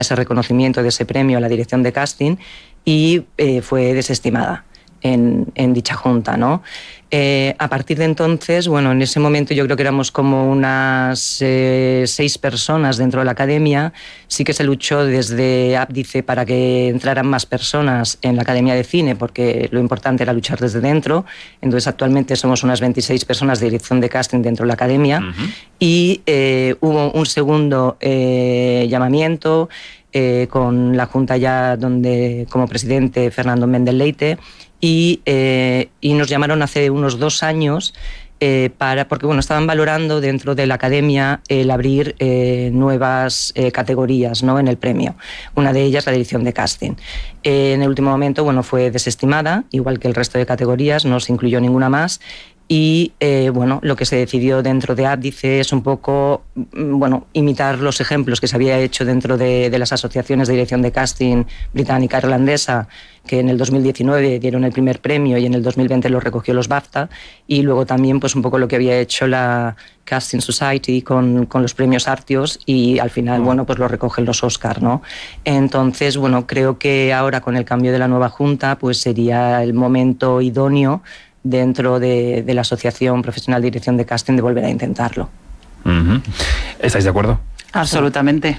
ese reconocimiento de ese premio a la dirección de casting y fue desestimada en dicha junta, ¿no? A partir de entonces, bueno, en ese momento yo creo que éramos como unas 6 personas dentro de la academia. Sí que se luchó desde Ábdice para que entraran más personas en la Academia de Cine, porque lo importante era luchar desde dentro. Entonces actualmente somos unas 26 personas de dirección de casting dentro de la academia. Y hubo un segundo llamamiento con la junta ya donde como presidente Fernando Méndez Leite, y nos llamaron hace unos 2 años porque bueno, estaban valorando dentro de la academia el abrir nuevas categorías, ¿no?, en el premio. Una de ellas la dirección de casting. En el último momento, bueno, fue desestimada, igual que el resto de categorías, no se incluyó ninguna más. Y bueno, lo que se decidió dentro de Ábdice es un poco imitar los ejemplos que se había hecho dentro de las asociaciones de dirección de casting británica e irlandesa, que en el 2019 dieron el primer premio y en el 2020 lo recogió los BAFTA, y luego también pues un poco lo que había hecho la Casting Society con los premios Artios, y al final bueno, pues lo recogen los Oscar, ¿no? Entonces bueno, creo que ahora con el cambio de la nueva junta pues sería el momento idóneo dentro de la Asociación Profesional de Dirección de Casting de volver a intentarlo. ¿Estáis de acuerdo? Absolutamente.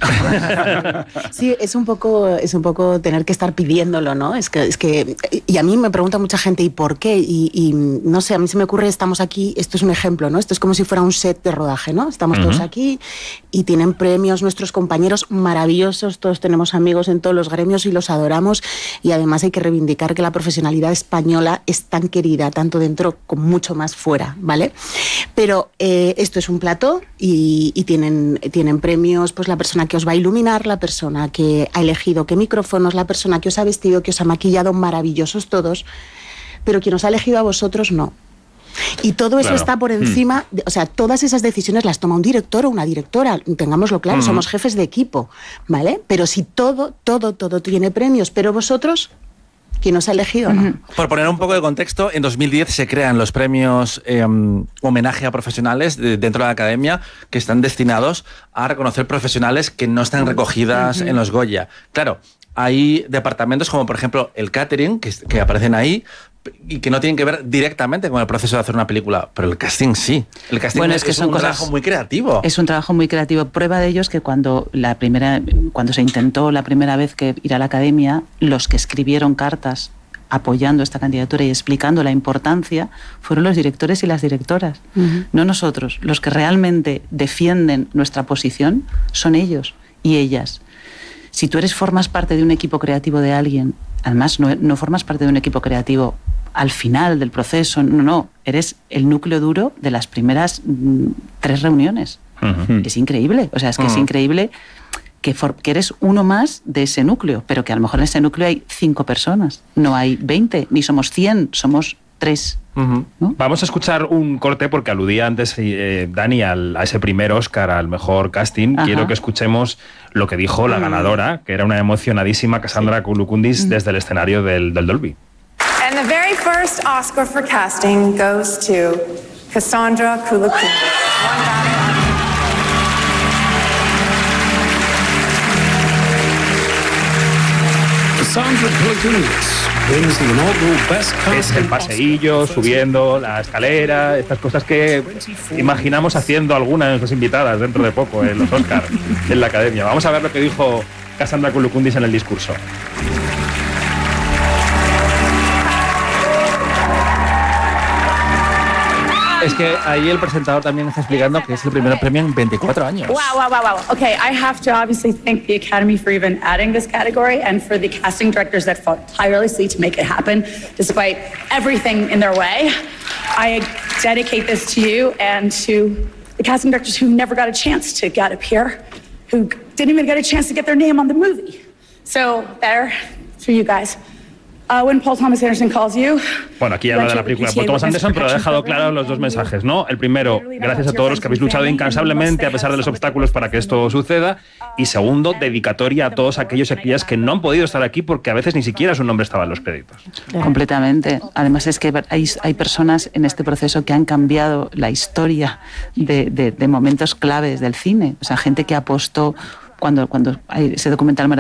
Sí, es un poco tener que estar pidiéndolo, ¿no? Es que y a mí me pregunta mucha gente ¿y por qué? Y no sé, a mí se me ocurre, estamos aquí, esto es un ejemplo, ¿no? Esto es como si fuera un set de rodaje, ¿no? Estamos todos aquí y tienen premios nuestros compañeros maravillosos, todos tenemos amigos en todos los gremios y los adoramos, y además hay que reivindicar que la profesionalidad española es tan querida, tanto dentro como mucho más fuera, ¿vale? Pero esto es un plató y tienen premios, pues la persona que os va a iluminar, la persona que ha elegido qué micrófonos, la persona que os ha vestido, que os ha maquillado, maravillosos todos, pero quien os ha elegido a vosotros no. Y todo eso está por encima, o sea, todas esas decisiones las toma un director o una directora, tengámoslo claro, somos jefes de equipo, ¿vale? Pero si todo tiene premios, pero vosotros, ¿quién os ha elegido? ¿No? Por poner un poco de contexto, en 2010 se crean los premios homenaje a profesionales dentro de la academia, que están destinados a reconocer profesionales que no están recogidas en los Goya. Claro, hay departamentos como por ejemplo el catering, que aparecen ahí, y que no tienen que ver directamente con el proceso de hacer una película, pero el casting sí. El casting es un trabajo muy creativo. Es un trabajo muy creativo. Prueba de ello es que cuando se intentó la primera vez que ir a la academia, los que escribieron cartas apoyando esta candidatura y explicando la importancia fueron los directores y las directoras, no nosotros. Los que realmente defienden nuestra posición son ellos y ellas. Si tú formas parte de un equipo creativo de alguien, además no formas parte de un equipo creativo al final del proceso, no, eres el núcleo duro de las primeras 3 reuniones. Es increíble, o sea, es que es increíble que eres uno más de ese núcleo, pero que a lo mejor en ese núcleo hay 5 personas, no hay 20, ni somos 100, somos 3. ¿No? Vamos a escuchar un corte porque aludía antes Dani a ese primer Oscar al mejor casting. Quiero que escuchemos lo que dijo la ganadora, que era una emocionadísima Cassandra Koulikoudis desde el escenario del Dolby. And the very first Oscar for casting goes to Cassandra Koulikoudis. Cassandra Koulikoudis wins the inaugural Best Casting. Es el paseillo, subiendo la escalera, estas cosas que imaginamos haciendo alguna de nuestras invitadas dentro de poco en los Oscars, en la academia. Vamos a ver lo que dijo Cassandra Koulikoudis en el discurso. Es que ahí el presentador también está explicando que es el primer premio en 24 años. Wow. Okay, I have to obviously thank the Academy for even adding this category and for the casting directors that fought tirelessly to make it happen despite everything in their way. I dedicate this to you and to the casting directors who never got a chance to get up here, who didn't even get a chance to get their name on the movie. So there, for you guys. When Paul Thomas Anderson calls you. Bueno, aquí habla de la película Paul Thomas Anderson, pero ha dejado claro los 2 mensajes, ¿no? El primero, gracias a todos los que habéis luchado incansablemente a pesar de los obstáculos para que esto suceda. Y segundo, dedicatoria a todos aquellos y aquellas que no han podido estar aquí porque a veces ni siquiera su nombre estaba en los créditos. Completamente. Además es que hay personas en este proceso que han cambiado la historia de momentos claves del cine. O sea, gente que apostó cuando hay ese documental